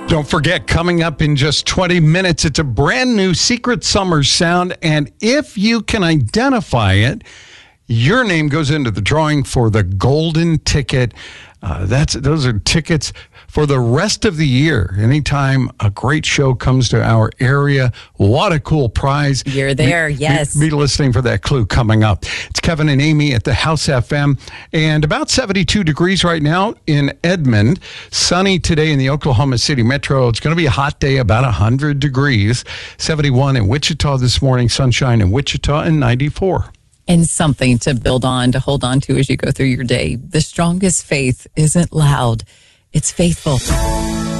Don't forget, coming up in just 20 minutes, it's a brand new Secret Summer sound. And if you can identify it, your name goes into the drawing for the golden ticket. Those are tickets for the rest of the year. Anytime a great show comes to our area, what a cool prize. You're there, yes. Be listening for that clue coming up. It's Kevin and Amy at the House FM, and about 72 degrees right now in Edmond. Sunny today in the Oklahoma City metro. It's going to be a hot day, about 100 degrees. 71 in Wichita this morning, sunshine in Wichita, and 94. And something to build on, to hold on to as you go through your day. The strongest faith isn't loud, it's faithful.